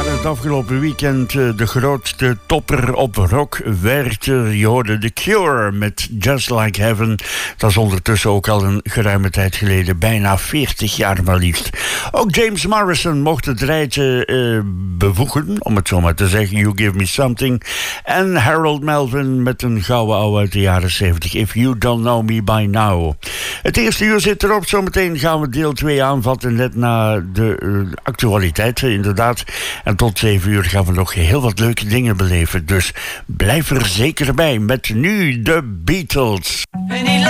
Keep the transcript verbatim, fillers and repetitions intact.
het afgelopen weekend de grootste topper op rock werd. Je hoorde The Cure met Just Like Heaven. Dat is ondertussen ook al een geruime tijd geleden. Bijna veertig jaar maar liefst. Ook James Morrison mocht het rijtje uh, bevoegen, om het zo maar te zeggen. You Give Me Something. En Harold Melvin met een gouden ouwe uit de jaren zeventig. If You Don't Know Me By Now. Het eerste uur zit erop. Zometeen gaan we deel twee aanvatten. Net na de uh, actualiteit, inderdaad. En tot zeven uur gaan we nog heel wat leuke dingen beleven. Dus blijf er zeker bij met nu de Beatles.